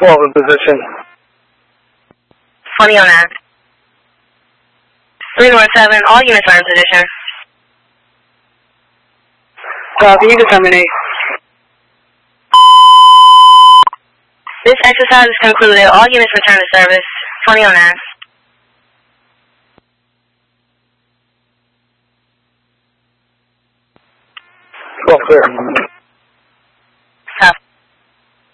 12 in position. 20 on that. 3 North 7, all units are in position. Copy, determinate. This exercise is concluded. All units return to service. 20 on that. Clear.